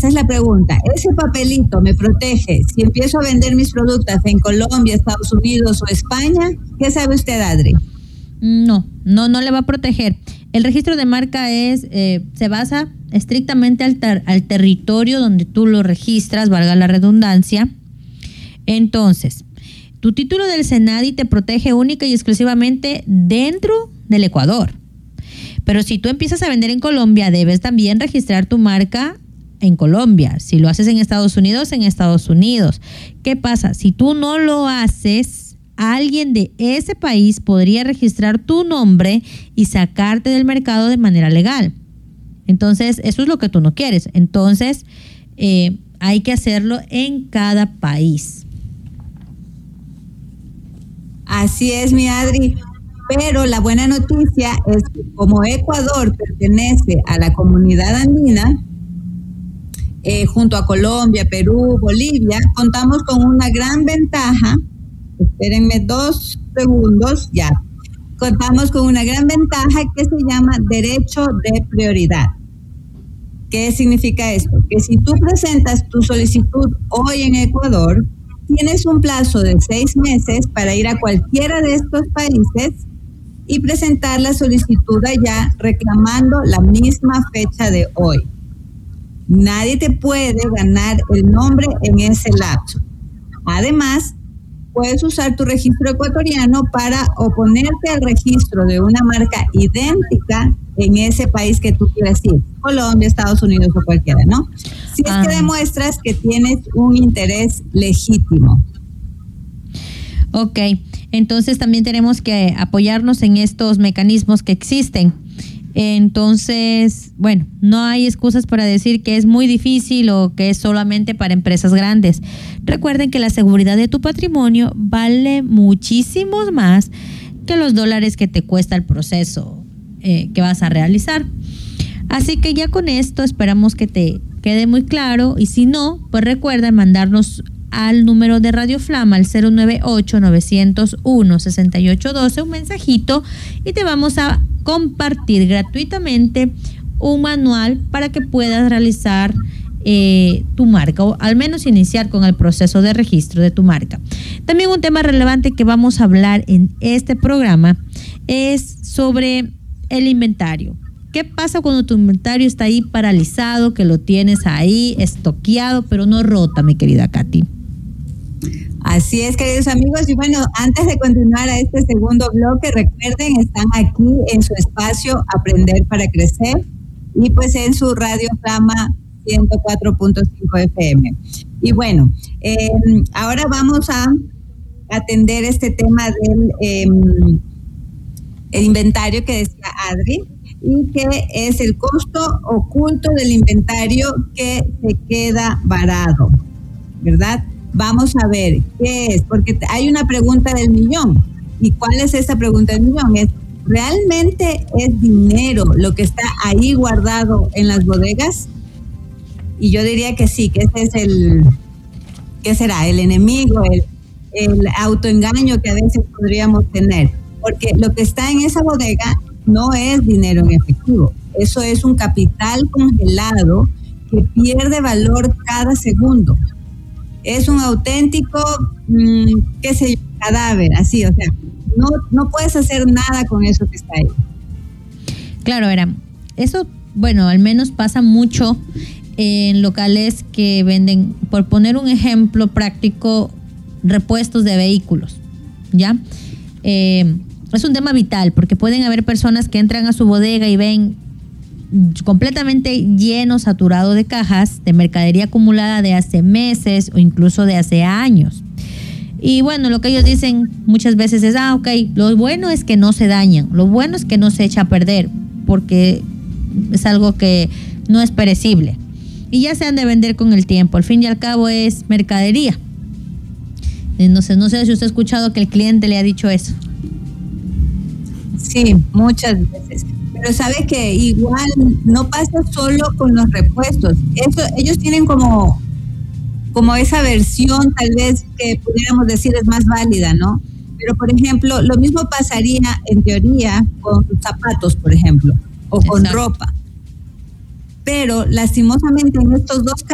esa es la pregunta. ¿Ese papelito me protege si empiezo a vender mis productos en Colombia, Estados Unidos o España? ¿Qué sabe usted, Adri? No le va a proteger. El registro de marca se basa estrictamente al territorio donde tú lo registras, valga la redundancia. Entonces, tu título del SENADI te protege única y exclusivamente dentro del Ecuador. Pero si tú empiezas a vender en Colombia, debes también registrar tu marca en Colombia. Si lo haces en Estados Unidos, en Estados Unidos. ¿Qué pasa? Si tú no lo haces, alguien de ese país podría registrar tu nombre y sacarte del mercado de manera legal. Entonces, eso es lo que tú no quieres. Entonces, hay que hacerlo en cada país. Así es, mi Adri. Pero la buena noticia es que como Ecuador pertenece a la comunidad andina, junto a Colombia, Perú, Bolivia, contamos con una gran ventaja. Espérenme 2 segundos, ya. Contamos con una gran ventaja que se llama derecho de prioridad. ¿Qué significa esto? Que si tú presentas tu solicitud hoy en Ecuador, tienes un plazo de 6 meses para ir a cualquiera de estos países y presentar la solicitud allá reclamando la misma fecha de hoy. Nadie te puede ganar el nombre en ese lapso. Además, puedes usar tu registro ecuatoriano para oponerte al registro de una marca idéntica en ese país que tú quieras ir, Colombia, Estados Unidos o cualquiera, ¿no? Si es que demuestras que tienes un interés legítimo. Ok, entonces también tenemos que apoyarnos en estos mecanismos que existen. Entonces, bueno, no hay excusas para decir que es muy difícil o que es solamente para empresas grandes. Recuerden que la seguridad de tu patrimonio vale muchísimo más que los dólares que te cuesta el proceso que vas a realizar. Así que ya con esto esperamos que te quede muy claro, y si no, pues recuerda mandarnos al número de Radio Flama, al 098-901-6812, un mensajito, y te vamos a compartir gratuitamente un manual para que puedas realizar tu marca, o al menos iniciar con el proceso de registro de tu marca. También un tema relevante que vamos a hablar en este programa es sobre el inventario. ¿Qué pasa cuando tu inventario está ahí paralizado, que lo tienes ahí estoqueado, pero no rota, mi querida Katy? Así es, queridos amigos, y bueno, antes de continuar a este segundo bloque, recuerden, están aquí en su espacio Aprender para Crecer y pues en su Radio Flama 104.5 FM. Y bueno, ahora vamos a atender este tema del el inventario que decía Adri, y que es el costo oculto del inventario que se queda varado, ¿verdad? Vamos a ver qué es, porque hay una pregunta del millón. ¿Y cuál es esa pregunta del millón? Es, ¿realmente es dinero lo que está ahí guardado en las bodegas? Y yo diría que sí, que ese es ¿qué será? El enemigo, el autoengaño que a veces podríamos tener. Porque lo que está en esa bodega no es dinero en efectivo. Eso es un capital congelado que pierde valor cada segundo. Es un auténtico, qué sé yo, cadáver, así, o sea, no puedes hacer nada con eso que está ahí. Claro, eso, bueno, al menos pasa mucho en locales que venden, por poner un ejemplo práctico, repuestos de vehículos, ¿ya? Es un tema vital porque pueden haber personas que entran a su bodega y ven completamente lleno, saturado de cajas de mercadería acumulada de hace meses o incluso de hace años. Y bueno, lo que ellos dicen muchas veces es, ok, lo bueno es que no se dañan, lo bueno es que no se echa a perder porque es algo que no es perecible. Y ya se han de vender con el tiempo, al fin y al cabo es mercadería. No sé si usted ha escuchado que el cliente le ha dicho eso. Sí, muchas veces. Pero sabe que igual no pasa solo con los repuestos. Ellos tienen como esa versión, tal vez que pudiéramos decir es más válida, ¿no? Pero, por ejemplo, lo mismo pasaría en teoría con zapatos, por ejemplo, o con ropa. Pero lastimosamente en estos dos